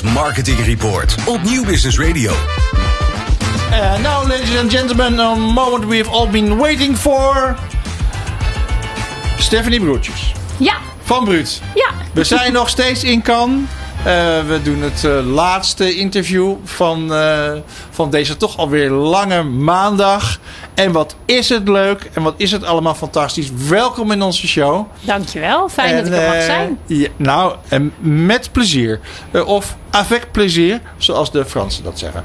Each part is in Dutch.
Marketing Report op Nieuw Business Radio. Now, ladies and gentlemen, a moment we've all been waiting for. Stephanie Broertjes. Ja. Van Bruut. Ja. We zijn nog steeds in Cannes. We doen het laatste interview van deze toch alweer lange maandag. En wat is het leuk en wat is het allemaal fantastisch. Welkom in onze show. Dankjewel, fijn dat ik er mag zijn. Ja, nou, met plezier. Of avec plaisir, zoals de Fransen dat zeggen.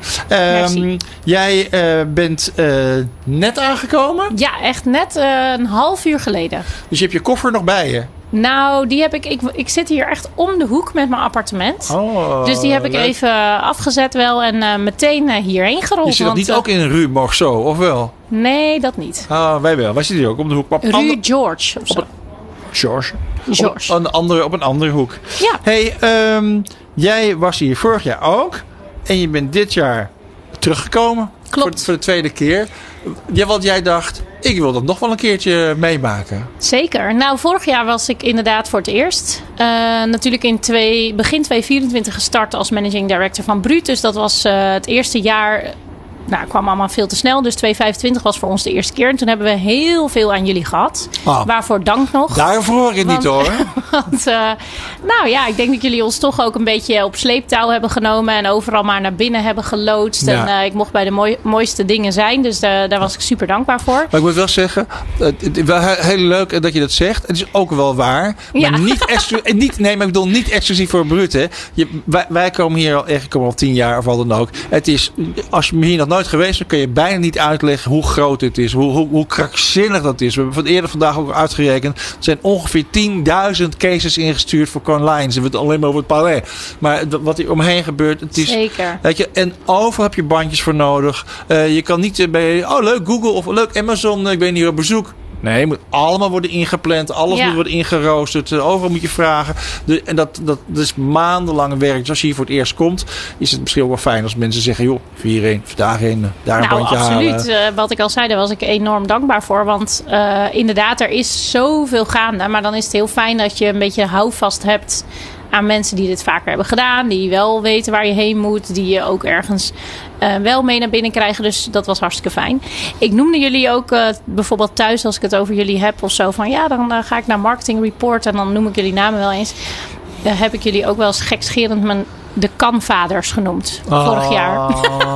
Jij bent net aangekomen? Ja, echt net een half uur geleden. Dus je hebt je koffer nog bij je? Nou, die heb ik zit hier echt om de hoek met mijn appartement. Oh, dus die heb ik leuk. even afgezet wel en meteen hierheen gerold. Je zit nog niet ook in Rue Morceau, of wel? Nee, dat niet. Ah, wij wel. Wij zitten hier ook om de hoek. Rue George of zo. George. George. Op een andere hoek. Ja. Hey, jij was hier vorig jaar ook. En je bent dit jaar teruggekomen. Klopt. Voor de tweede keer. Ja, want jij dacht, ik wil dat nog wel een keertje meemaken. Zeker. Nou, vorig jaar was ik inderdaad voor het eerst. Natuurlijk in begin 2024 gestart als managing director van Bruut. Dus dat was het eerste jaar. Nou, het kwam allemaal veel te snel. Dus 2025 was voor ons de eerste keer. En toen hebben we heel veel aan jullie gehad. Waarvoor dank nog. Daarvoor hoor ik het niet hoor. Want, nou ja, ik denk dat jullie ons toch ook een beetje op sleeptouw hebben genomen. En overal maar naar binnen hebben geloodst. Ja. En ik mocht bij de mooiste dingen zijn. Dus daar was ik super dankbaar voor. Maar ik moet wel zeggen, het is wel heel leuk dat je dat zegt. Het is ook wel waar. Maar ja. maar ik bedoel niet exclusief voor Bruut. Hè. Wij komen hier al 10 jaar of al dan ook. Het is, als je hier nog nooit geweest, dan kun je bijna niet uitleggen hoe groot het is. Hoe krankzinnig dat is. We hebben eerder vandaag ook uitgerekend. Er zijn ongeveer 10.000 cases ingestuurd voor Cannes Lions. We hebben het alleen maar over het Palais. Maar wat hier omheen gebeurt, het is... Zeker. Weet je, en overal heb je bandjes voor nodig. Je kan niet bij, leuk Google of leuk Amazon, ik ben hier op bezoek. Nee, het moet allemaal worden ingepland. Alles moet worden ingeroosterd. Overal moet je vragen. En dat is maandenlang werk. Dus als je hier voor het eerst komt, is het misschien ook wel fijn als mensen zeggen, joh, hierheen, daarheen, daar een bandje absoluut. halen. Wat ik al zei, daar was ik enorm dankbaar voor. Want inderdaad, er is zoveel gaande. Maar dan is het heel fijn dat je een beetje houvast hebt aan mensen die dit vaker hebben gedaan. Die wel weten waar je heen moet. Die je ook ergens wel mee naar binnen krijgen. Dus dat was hartstikke fijn. Ik noemde jullie ook bijvoorbeeld thuis, als ik het over jullie heb of zo. Van ja, dan ga ik naar Marketing Report. En dan noem ik jullie namen wel eens. Heb ik jullie ook wel eens gekscherend de Cannes-vaders genoemd. Vorig jaar.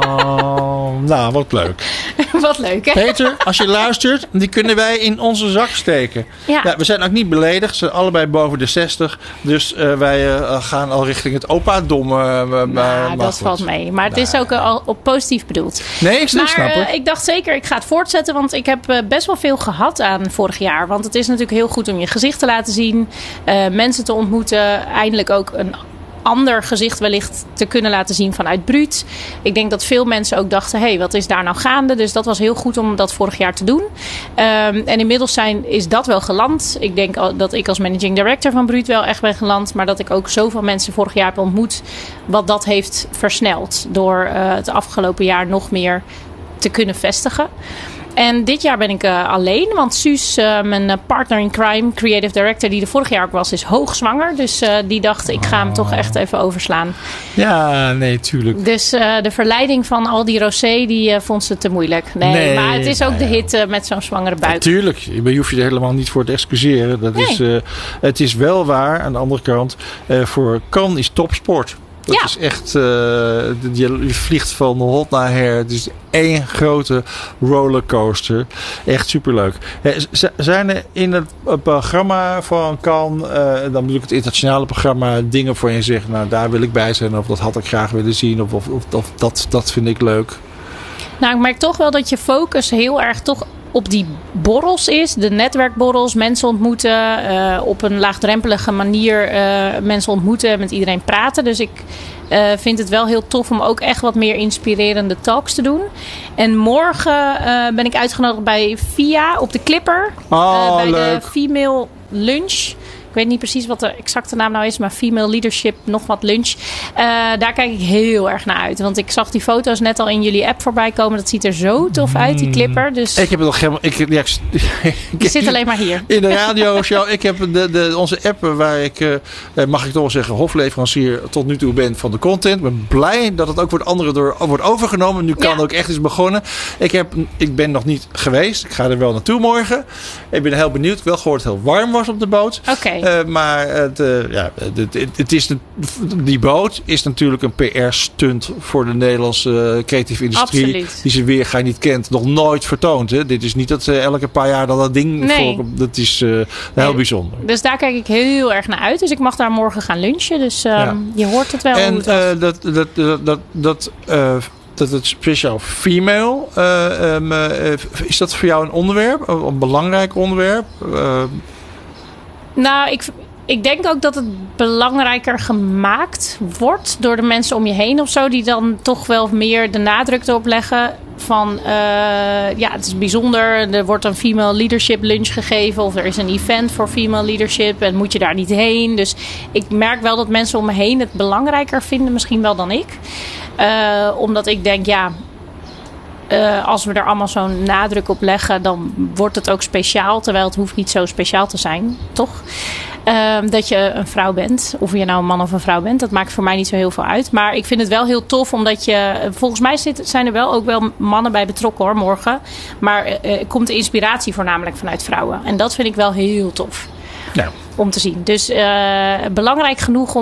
Nou, wat leuk. Wat leuk, hè? Peter, als je luistert, die kunnen wij in onze zak steken. Ja, we zijn ook niet beledigd. Ze zijn allebei boven de 60. Dus wij gaan al richting het opa-dom. Dat valt mee. Maar het is ook al op positief bedoeld. Nee, ik snap het. Ik dacht zeker, ik ga het voortzetten. Want ik heb best wel veel gehad aan vorig jaar. Want het is natuurlijk heel goed om je gezicht te laten zien. Mensen te ontmoeten. Eindelijk ook een ander gezicht wellicht te kunnen laten zien vanuit Bruut. Ik denk dat veel mensen ook dachten, wat is daar nou gaande? Dus dat was heel goed om dat vorig jaar te doen. En inmiddels is dat wel geland. Ik denk dat ik als managing director van Bruut wel echt ben geland. Maar dat ik ook zoveel mensen vorig jaar heb ontmoet. Wat dat heeft versneld. Door het afgelopen jaar nog meer te kunnen vestigen. En dit jaar ben ik alleen, want Suus, mijn partner in crime, creative director, die er vorig jaar ook was, is hoogzwanger. Dus die dacht, ik ga hem toch echt even overslaan. Ja, nee, tuurlijk. Dus de verleiding van al die rosé, die vond ze te moeilijk. Nee, maar het is ook de hit met zo'n zwangere buik. Tuurlijk, je hoeft je er helemaal niet voor te excuseren. Het is wel waar, aan de andere kant, voor Cannes is topsport. Dat is echt, je vliegt van hot naar her. Het is één grote rollercoaster. Echt superleuk. Zijn er in het programma van Cannes, dan bedoel ik het internationale programma, dingen voor je zegt, nou daar wil ik bij zijn, of dat had ik graag willen zien, of dat vind ik leuk? Nou, ik merk toch wel dat je focus heel erg toch op die borrels is. De netwerkborrels, mensen ontmoeten. Op een laagdrempelige manier mensen ontmoeten. Met iedereen praten. Dus ik vind het wel heel tof om ook echt wat meer inspirerende talks te doen. En morgen ben ik uitgenodigd bij VIA op de Clipper. Bij leuk. de Female Lunch. weet niet precies wat de exacte naam nou is, maar Female Leadership nog wat lunch. Daar kijk ik heel erg naar uit. Want ik zag die foto's net al in jullie app voorbij komen. Dat ziet er zo tof uit, die clipper. Dus ik heb het nog helemaal... Je zit alleen maar hier. In de radioshow. Ik heb onze app waar ik, mag ik toch wel zeggen, hofleverancier tot nu toe ben van de content. Ik ben blij dat het ook wordt anderen wordt overgenomen. Nu kan ook echt eens begonnen. Ik ben nog niet geweest. Ik ga er wel naartoe morgen. Ik ben heel benieuwd. Wel gehoord dat het heel warm was op de boot. Okay. Maar het is die boot is natuurlijk een PR-stunt voor de Nederlandse creatieve industrie. Absoluut. Die ze weer niet kent. Nog nooit vertoond. Hè? Dit is niet dat elke paar jaar dat ding voorkomt. Dat is heel bijzonder. Dus daar kijk ik heel erg naar uit. Dus ik mag daar morgen gaan lunchen. Dus je hoort het wel. En dat het speciaal female, is dat voor jou een onderwerp? Een belangrijk onderwerp? Nou, ik denk ook dat het belangrijker gemaakt wordt door de mensen om je heen of zo. Die dan toch wel meer de nadruk erop leggen van het is bijzonder. Er wordt een female leadership lunch gegeven. Of er is een event voor female leadership. En moet je daar niet heen. Dus ik merk wel dat mensen om me heen het belangrijker vinden misschien wel dan ik. Omdat ik denk, als we er allemaal zo'n nadruk op leggen, dan wordt het ook speciaal. Terwijl het hoeft niet zo speciaal te zijn, toch? Dat je een vrouw bent. Of je nou een man of een vrouw bent. Dat maakt voor mij niet zo heel veel uit. Maar ik vind het wel heel tof. Omdat volgens mij zijn er wel ook wel mannen bij betrokken hoor, morgen. Maar komt de inspiratie voornamelijk vanuit vrouwen. En dat vind ik wel heel tof. Ja. Om te zien. Dus belangrijk genoeg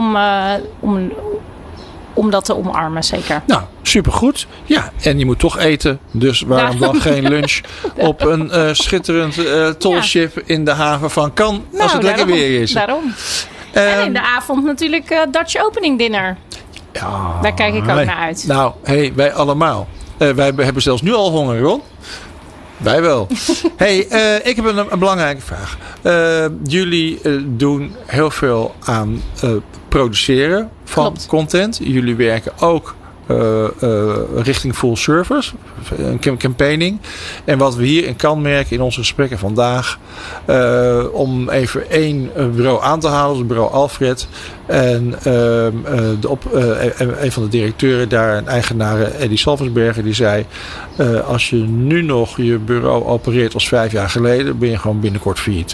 om dat te omarmen, zeker. Nou, supergoed. Ja, en je moet toch eten. Dus waarom dan geen lunch op een schitterend tolship in de haven van Cannes. Als het lekker weer is. Daarom. En in de avond natuurlijk Dutch Opening Dinner. Ja, daar kijk ik ook naar uit. Nou, wij allemaal. Wij hebben zelfs nu al honger, Ron. Wij wel. Ik heb een belangrijke vraag. Jullie doen heel veel aan produceren van content. Jullie werken ook richting full service, campaigning. En wat we hier in Cannes merken in onze gesprekken vandaag, om even één bureau aan te halen, het bureau Alfred. En een van de directeuren daar, een eigenaar Eddie Salversberger, die zei, als je nu nog je bureau opereert als 5 jaar geleden, ben je gewoon binnenkort failliet.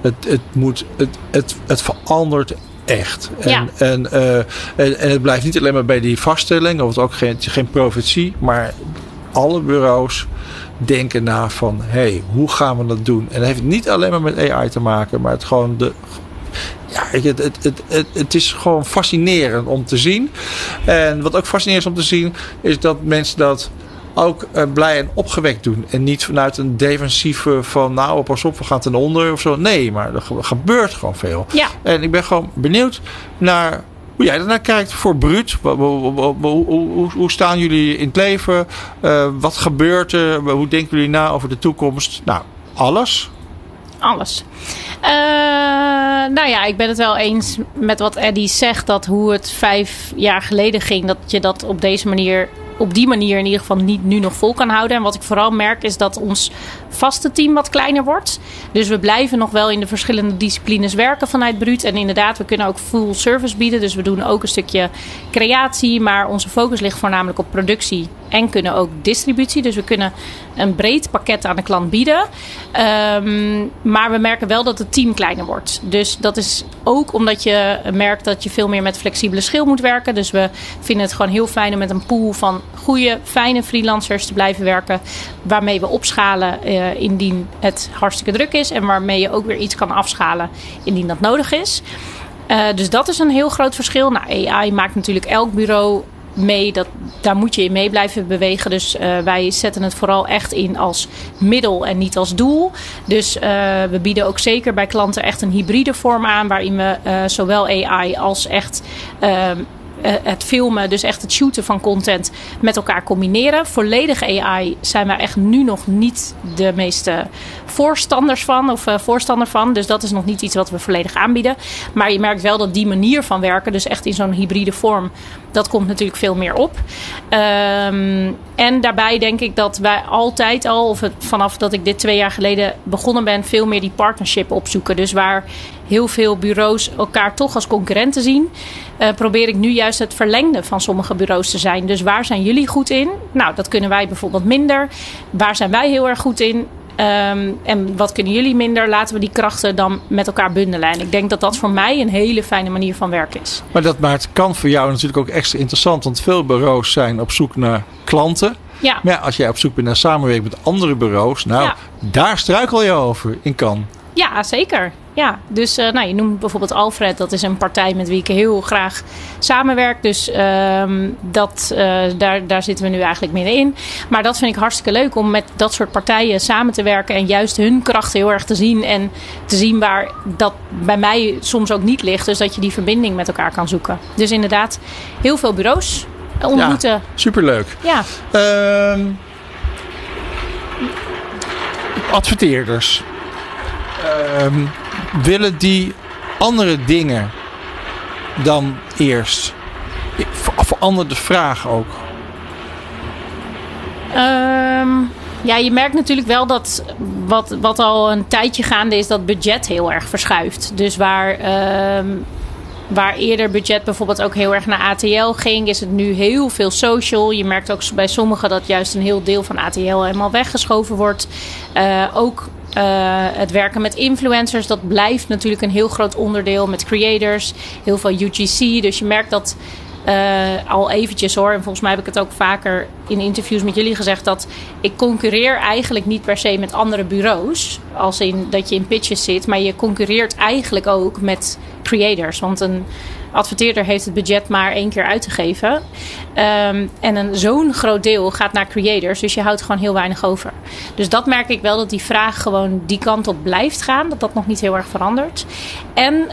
Het verandert echt. En het blijft niet alleen maar bij die vaststelling, of het ook geen profetie, maar alle bureaus denken na van, hoe gaan we dat doen? En dat heeft niet alleen maar met AI te maken, maar het is gewoon fascinerend om te zien. En wat ook fascinerend is om te zien, is dat mensen dat ook blij en opgewekt doen. En niet vanuit een defensieve van, nou, pas op, we gaan ten onder of zo. Nee, maar er gebeurt gewoon veel. Ja. En ik ben gewoon benieuwd naar hoe jij ernaar kijkt voor Bruut. Hoe staan jullie in het leven? Wat gebeurt er? Hoe denken jullie na over de toekomst? Nou, alles. Ik ben het wel eens met wat Eddie zegt, dat hoe het 5 jaar geleden ging, dat je dat op die manier in ieder geval niet nu nog vol kan houden. En wat ik vooral merk is dat ons vaste team wat kleiner wordt. Dus we blijven nog wel in de verschillende disciplines werken vanuit Bruut. En inderdaad, we kunnen ook full service bieden. Dus we doen ook een stukje creatie. Maar onze focus ligt voornamelijk op productie. En kunnen ook distributie. Dus we kunnen een breed pakket aan de klant bieden. Maar we merken wel dat het team kleiner wordt. Dus dat is ook omdat je merkt dat je veel meer met flexibele schil moet werken. Dus we vinden het gewoon heel fijn om met een pool van goede, fijne freelancers te blijven werken. Waarmee we opschalen indien het hartstikke druk is. En waarmee je ook weer iets kan afschalen indien dat nodig is. Dus dat is een heel groot verschil. Nou, AI maakt natuurlijk elk bureau mee. Daar moet je in mee blijven bewegen. Dus wij zetten het vooral echt in als middel en niet als doel. Dus we bieden ook zeker bij klanten echt een hybride vorm aan. Waarin we zowel AI als echt het filmen, dus echt het shooten van content met elkaar combineren. Volledige AI zijn wij echt nu nog niet de meeste voorstander van. Dus dat is nog niet iets wat we volledig aanbieden. Maar je merkt wel dat die manier van werken, dus echt in zo'n hybride vorm, dat komt natuurlijk veel meer op. En daarbij denk ik dat wij altijd al, vanaf dat ik dit 2 jaar geleden begonnen ben, veel meer die partnership opzoeken. Dus waar heel veel bureaus elkaar toch als concurrenten zien, probeer ik nu juist het verlengde van sommige bureaus te zijn. Dus waar zijn jullie goed in? Nou, dat kunnen wij bijvoorbeeld minder. Waar zijn wij heel erg goed in? En wat kunnen jullie minder? Laten we die krachten dan met elkaar bundelen. En ik denk dat dat voor mij een hele fijne manier van werken is. Maar dat maakt het kan voor jou natuurlijk ook extra interessant. Want veel bureaus zijn op zoek naar klanten. Ja. Maar ja, als jij op zoek bent naar samenwerking met andere bureaus. Nou, daar struikel je over in Cannes. Ja, zeker. Ja, dus je noemt bijvoorbeeld Alfred. Dat is een partij met wie ik heel graag samenwerk. Dus daar zitten we nu eigenlijk middenin. Maar dat vind ik hartstikke leuk om met dat soort partijen samen te werken. En juist hun krachten heel erg te zien. En te zien waar dat bij mij soms ook niet ligt. Dus dat je die verbinding met elkaar kan zoeken. Dus inderdaad, heel veel bureaus ontmoeten. Ja, superleuk. Ja. Adverteerders. Willen die andere dingen dan eerst? Verander de vraag ook. Je merkt natuurlijk wel dat wat al een tijdje gaande is, dat budget heel erg verschuift. Dus waar eerder budget bijvoorbeeld ook heel erg naar ATL ging, is het nu heel veel social. Je merkt ook bij sommigen dat juist een heel deel van ATL helemaal weggeschoven wordt. Ook het werken met influencers, dat blijft natuurlijk een heel groot onderdeel. Met creators, heel veel UGC. Dus je merkt dat al eventjes hoor. En volgens mij heb ik het ook vaker in interviews met jullie gezegd, dat ik concurreer eigenlijk niet per se met andere bureaus. Als in dat je in pitches zit. Maar je concurreert eigenlijk ook met creators. Want een adverteerder heeft het budget maar 1 keer uit te geven. En zo'n groot deel gaat naar creators. Dus je houdt gewoon heel weinig over. Dus dat merk ik wel, dat die vraag gewoon die kant op blijft gaan. Dat nog niet heel erg verandert. En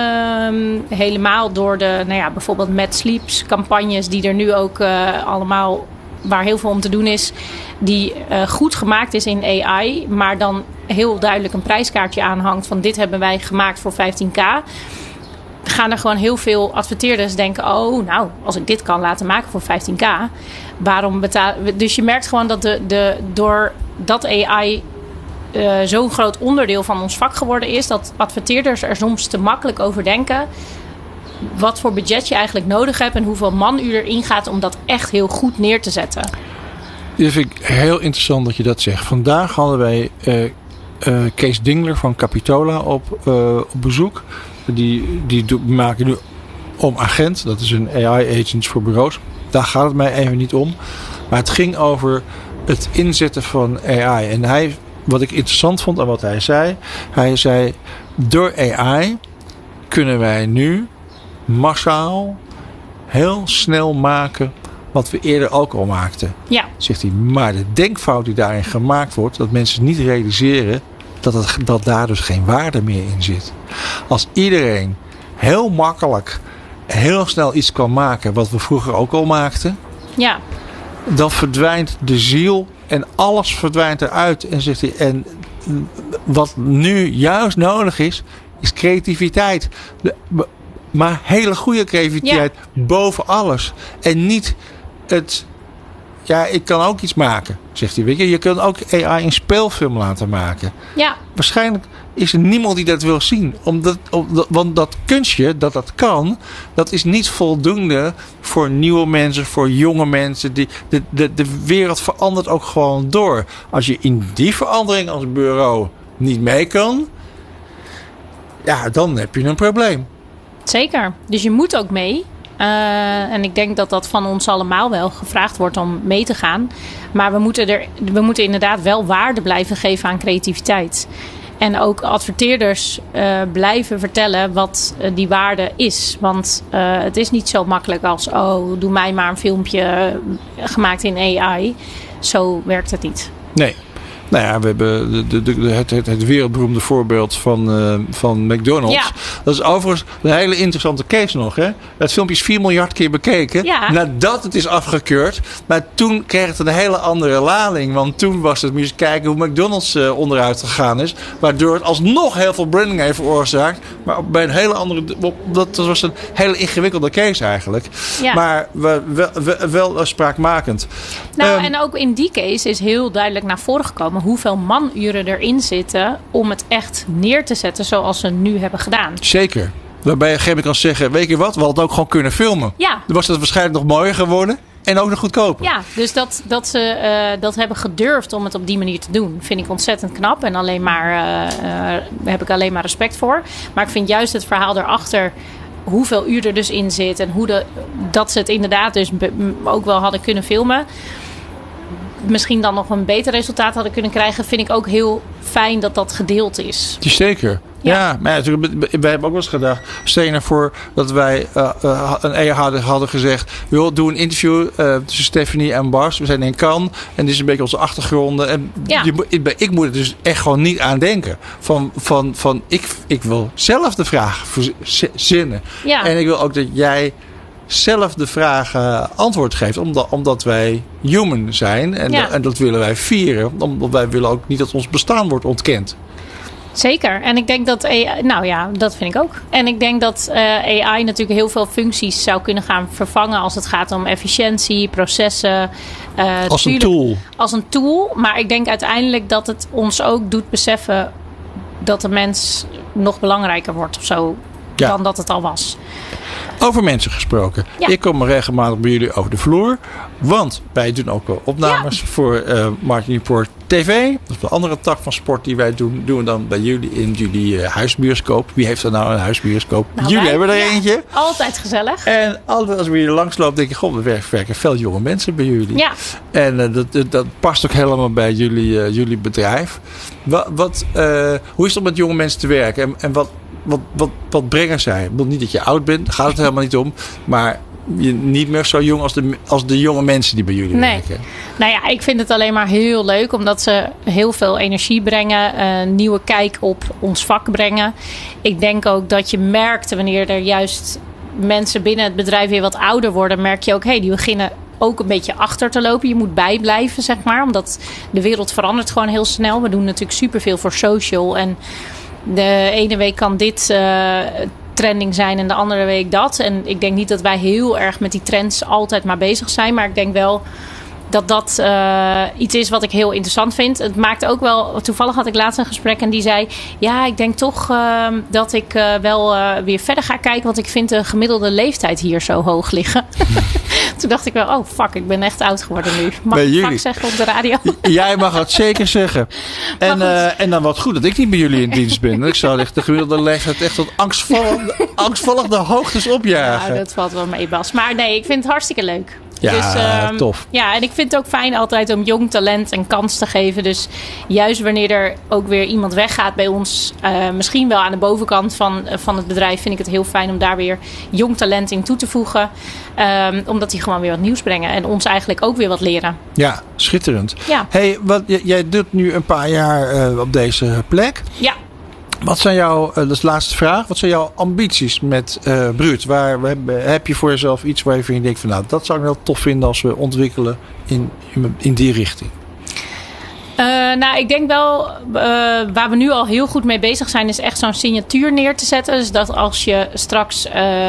helemaal door de bijvoorbeeld Mad Sleeps campagnes die er nu ook allemaal, waar heel veel om te doen is, die goed gemaakt is in AI, maar dan heel duidelijk een prijskaartje aanhangt van dit hebben wij gemaakt voor 15k. Gaan er gewoon heel veel adverteerders denken, oh nou, als ik dit kan laten maken voor 15k, waarom betalen we? Dus je merkt gewoon dat door dat AI zo'n groot onderdeel van ons vak geworden is, dat adverteerders er soms te makkelijk over denken wat voor budget je eigenlijk nodig hebt en hoeveel manuur erin gaat om dat echt heel goed neer te zetten. Dat vind ik heel interessant dat je dat zegt. Vandaag hadden wij Kees Dingler van Capitola op bezoek. Die maken nu om Agent. Dat is een AI-agent voor bureaus. Daar gaat het mij even niet om. Maar het ging over het inzetten van AI. En wat ik interessant vond aan wat hij zei. Hij zei, door AI kunnen wij nu massaal heel snel maken wat we eerder ook al maakten. Ja. Zegt hij, maar de denkfout die daarin gemaakt wordt, dat mensen niet realiseren dat daar dus geen waarde meer in zit. Als iedereen heel makkelijk, heel snel iets kan maken wat we vroeger ook al maakten, ja, dan verdwijnt de ziel en alles verdwijnt eruit. En zegt hij, en wat nu juist nodig is creativiteit. Maar hele goede creativiteit boven alles. En niet het, ik kan ook iets maken, zegt hij. Weet je kunt ook AI een speelfilm laten maken. Ja. Waarschijnlijk is er niemand die dat wil zien. Want dat kunstje, dat kan, dat is niet voldoende voor nieuwe mensen, voor jonge mensen. De wereld verandert ook gewoon door. Als je in die verandering als bureau niet mee kan, dan heb je een probleem. Zeker. Dus je moet ook mee. En ik denk dat dat van ons allemaal wel gevraagd wordt om mee te gaan. Maar we moeten inderdaad wel waarde blijven geven aan creativiteit. En ook adverteerders blijven vertellen wat die waarde is. Want het is niet zo makkelijk als, doe mij maar een filmpje gemaakt in AI. Zo werkt het niet. Nee. Nou ja, we hebben het wereldberoemde voorbeeld van McDonald's. Ja. Dat is overigens een hele interessante case nog. Hè? Het filmpje is 4 miljard keer bekeken. Ja. Nadat het is afgekeurd. Maar toen kreeg het een hele andere lading. Want toen was het, moet je eens kijken hoe McDonald's onderuit gegaan is. Waardoor het alsnog heel veel branding heeft veroorzaakt. Maar bij een hele andere... Dat was een hele ingewikkelde case eigenlijk. Ja. Maar wel spraakmakend. Nou, en ook in die case is heel duidelijk naar voren gekomen van hoeveel manuren erin zitten om het echt neer te zetten zoals ze nu hebben gedaan. Zeker. Waarbij je op een gegeven moment kan zeggen, weet je wat, we hadden het ook gewoon kunnen filmen. Ja. Dan was dat waarschijnlijk nog mooier geworden en ook nog goedkoper. Ja, dus dat ze dat hebben gedurfd om het op die manier te doen, vind ik ontzettend knap. En heb ik alleen maar respect voor. Maar ik vind juist het verhaal daarachter, hoeveel uur er dus in zit en dat ze het inderdaad dus ook wel hadden kunnen filmen. Misschien dan nog een beter resultaat hadden kunnen krijgen, vind ik ook heel fijn dat dat gedeeld is. Zeker. Ja, maar wij hebben ook wel eens gedacht, stel je nou voor dat wij een EA hadden gezegd, joh, doe een interview tussen Stephanie en Bas. We zijn in Cannes en dit is een beetje onze achtergronden. En ik moet er dus echt gewoon niet aan denken. Van ik wil zelf de vraag verzinnen. Ja. En ik wil ook dat jij zelf de vragen antwoord geeft. Omdat wij human zijn. En dat willen wij vieren. Omdat wij willen ook niet dat ons bestaan wordt ontkend. Zeker. En ik denk dat AI... Nou ja, dat vind ik ook. En ik denk dat AI natuurlijk heel veel functies zou kunnen gaan vervangen als het gaat om efficiëntie, processen. Als een tool. Als een tool. Maar ik denk uiteindelijk dat het ons ook doet beseffen dat de mens nog belangrijker wordt of zo dan dat het al was. Over mensen gesproken. Ja. Ik kom regelmatig bij jullie over de vloer. Want wij doen ook wel opnames voor Martin Report TV. Dat is een andere tak van sport die wij doen. Doen we dan bij jullie in jullie huisbioscoop. Wie heeft er nou een huisbioscoop? Nou, jullie hebben er eentje. Altijd gezellig. En altijd als we hier langslopen denk je, goh, er werken veel jonge mensen bij jullie. Ja. En dat past ook helemaal bij jullie bedrijf. Hoe is het om met jonge mensen te werken? En wat brengen zij? Ik bedoel niet dat je oud bent, daar gaat het helemaal niet om. Maar je niet meer zo jong als de jonge mensen die bij jullie werken. Nou ja, ik vind het alleen maar heel leuk. Omdat ze heel veel energie brengen. Een nieuwe kijk op ons vak brengen. Ik denk ook dat je merkt wanneer er juist mensen binnen het bedrijf weer wat ouder worden. Merk je ook, die beginnen ook een beetje achter te lopen. Je moet bijblijven, zeg maar. Omdat de wereld verandert gewoon heel snel. We doen natuurlijk superveel voor social. En de ene week kan dit trending zijn en de andere week dat. En ik denk niet dat wij heel erg met die trends altijd maar bezig zijn. Maar ik denk wel dat iets is wat ik heel interessant vind. Het maakt ook wel... Toevallig had ik laatst een gesprek en die zei... Ja, ik denk toch dat ik wel weer verder ga kijken. Want ik vind de gemiddelde leeftijd hier zo hoog liggen. Toen dacht ik wel, oh fuck, ik ben echt oud geworden nu. Mag ik fuck zeggen op de radio? Jij mag het zeker zeggen. En dan wat goed dat ik niet bij jullie in dienst ben. Ik zou echt de gemiddelde leeftijd echt tot angstvallig de hoogtes opjagen. Ja, dat valt wel mee, Bas. Maar nee, ik vind het hartstikke leuk. Ja, dus, tof. Ja, en ik vind het ook fijn altijd om jong talent een kans te geven. Dus juist wanneer er ook weer iemand weggaat bij ons, misschien wel aan de bovenkant van het bedrijf, vind ik het heel fijn om daar weer jong talent in toe te voegen. Omdat die gewoon weer wat nieuws brengen en ons eigenlijk ook weer wat leren. Ja, schitterend. Ja. Hey, jij doet nu een paar jaar op deze plek. Ja. Wat zijn dat is de laatste vraag. Wat zijn jouw ambities met Bruut? Heb je voor jezelf iets waarvan je denkt van nou, dat zou ik wel tof vinden als we ontwikkelen in die richting? Nou, ik denk wel, waar we nu al heel goed mee bezig zijn, is echt zo'n signatuur neer te zetten. Dus dat als je straks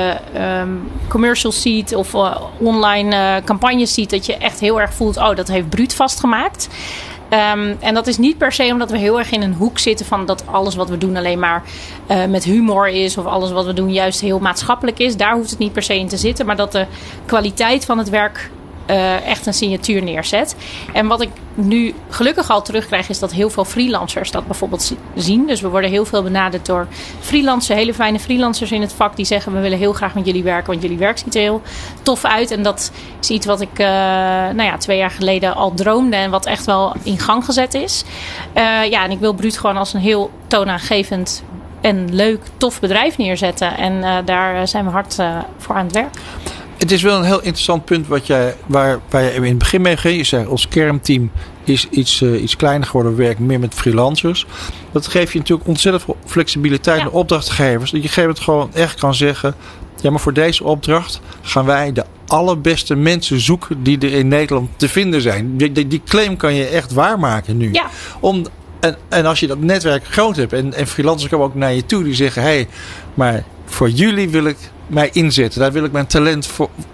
commercials ziet of online campagnes ziet, dat je echt heel erg voelt, oh, dat heeft Bruut vastgemaakt. En dat is niet per se omdat we heel erg in een hoek zitten van dat alles wat we doen alleen maar met humor is. Of alles wat we doen juist heel maatschappelijk is. Daar hoeft het niet per se in te zitten. Maar dat de kwaliteit van het werk echt een signatuur neerzet. En wat ik nu gelukkig al terugkrijg is dat heel veel freelancers dat bijvoorbeeld zien. Dus we worden heel veel benaderd door freelancers, hele fijne freelancers in het vak. Die zeggen we willen heel graag met jullie werken, want jullie werk ziet er heel tof uit. En dat is iets wat ik 2 jaar geleden al droomde en wat echt wel in gang gezet is. En ik wil Bruut gewoon als een heel toonaangevend en leuk, tof bedrijf neerzetten. En daar zijn we hard voor aan het werk. Het is wel een heel interessant punt waar je in het begin mee ging. Je zei, ons kernteam is iets kleiner geworden. We werken meer met freelancers. Dat geeft je natuurlijk ontzettend veel flexibiliteit naar opdrachtgevers. Dat je op een gegeven moment gewoon echt kan zeggen, ja, maar voor deze opdracht gaan wij de allerbeste mensen zoeken die er in Nederland te vinden zijn. Die claim kan je echt waarmaken nu. Ja. En als je dat netwerk groot hebt en freelancers komen ook naar je toe die zeggen, hey, maar voor jullie wil ik mij inzetten. Daar wil ik mijn talent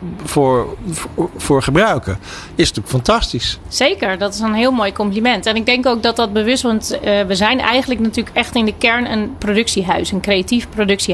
voor gebruiken. Is natuurlijk fantastisch. Zeker, dat is een heel mooi compliment. En ik denk ook dat bewust, want we zijn eigenlijk natuurlijk echt in de kern een productiehuis, een creatief productiehuis.